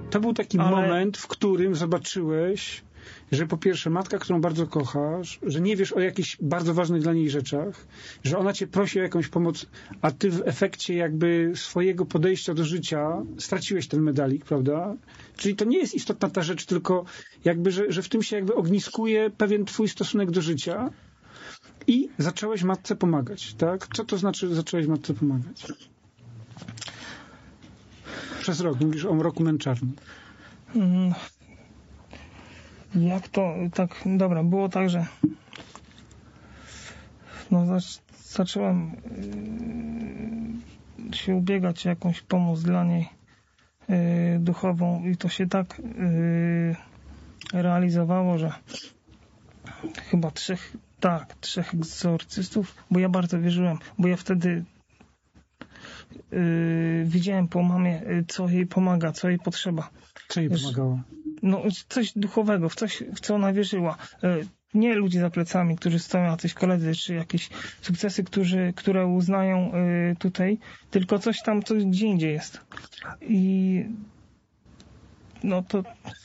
to był taki moment, w którym zobaczyłeś, że po pierwsze matka, którą bardzo kochasz, że nie wiesz o jakichś bardzo ważnych dla niej rzeczach, że ona cię prosi o jakąś pomoc, a ty w efekcie jakby swojego podejścia do życia straciłeś ten medalik, prawda? Czyli to nie jest istotna ta rzecz, tylko jakby, że w tym się jakby ogniskuje pewien twój stosunek do życia i zacząłeś matce pomagać, tak? Co to znaczy, że zacząłeś matce pomagać? Przez rok, mówisz o roku męczarni. Jak to, tak, dobra, było tak, że zacząłem się ubiegać o jakąś pomoc dla niej duchową i to się tak realizowało, że chyba trzech egzorcystów, bo ja bardzo wierzyłem, bo ja wtedy widziałem po mamie, co jej pomaga, co jej potrzeba. Co jej pomagało? No, coś duchowego, w coś, w co ona wierzyła. Nie ludzie za plecami, którzy stoją jacyś koledzy, czy jakieś sukcesy, które uznają tutaj, tylko coś tam, co gdzie indziej jest. I no to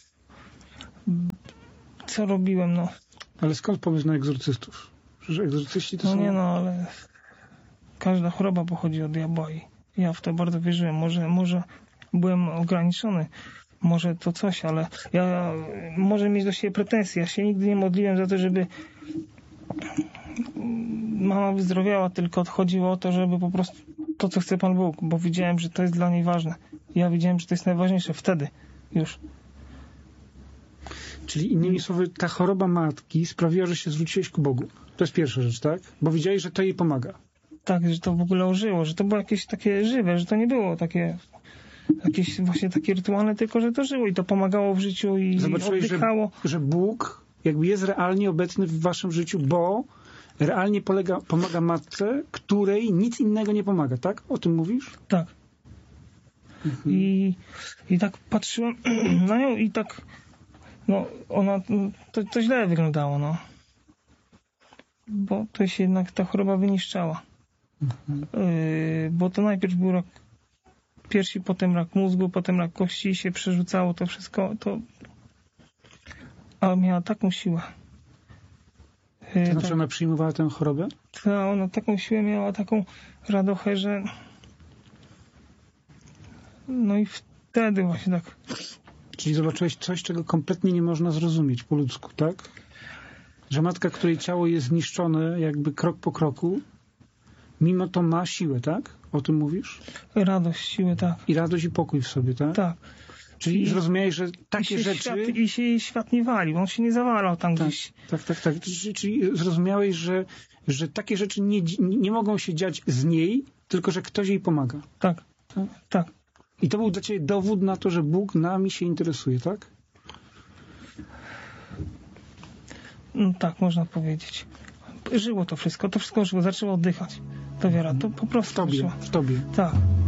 co robiłem, no. Ale skąd pomysł na egzorcystów? Przecież egzorcyści to są... No nie no, ale każda choroba pochodzi od diabła i ja w to bardzo wierzyłem. Może byłem ograniczony, może to coś, ale ja może mieć do siebie pretensje. Ja się nigdy nie modliłem za to, żeby mama wyzdrowiała, tylko chodziło o to, żeby po prostu to, co chce Pan Bóg, bo widziałem, że to jest dla niej ważne. Ja widziałem, że to jest najważniejsze wtedy już. Czyli innymi słowy, ta choroba matki sprawiła, że się zwróciłeś ku Bogu. To jest pierwsza rzecz, tak? Bo widziałeś, że to jej pomaga. Tak, że to w ogóle ożyło, że to było jakieś takie żywe, że to nie było takie jakieś właśnie takie rytualne, tylko że to żyło i to pomagało w życiu i zobaczyłeś, oddychało. Że Bóg jakby jest realnie obecny w waszym życiu, bo realnie pomaga matce, której nic innego nie pomaga, tak? O tym mówisz? Tak. Mhm. I tak patrzyłem na nią i tak no ona, to źle wyglądało, no. Bo to się jednak ta choroba wyniszczała. Mhm. Bo to najpierw był rak piersi, potem rak mózgu, potem rak kości, się przerzucało to wszystko, to a miała taką siłę. To znaczy ona przyjmowała tę chorobę? Ona taką siłę miała, taką radochę, że no i wtedy właśnie tak. Czyli zobaczyłeś coś, czego kompletnie nie można zrozumieć po ludzku, tak? Że matka, której ciało jest zniszczone jakby krok po kroku, mimo to ma siłę, tak? O tym mówisz? Radość, siłę, tak. I radość i pokój w sobie, tak? Tak. Czyli zrozumiałeś, że takie rzeczy... I się jej świat nie walił, on się nie zawalał tam tak, gdzieś. Tak. Czyli zrozumiałeś, że takie rzeczy nie mogą się dziać z niej, tylko że ktoś jej pomaga. Tak. I to był dla ciebie dowód na to, że Bóg nami się interesuje, tak? No, tak, można powiedzieć. Żyło to wszystko żyło, zaczęło oddychać. To wiara, to po prostu w tobie. Tak.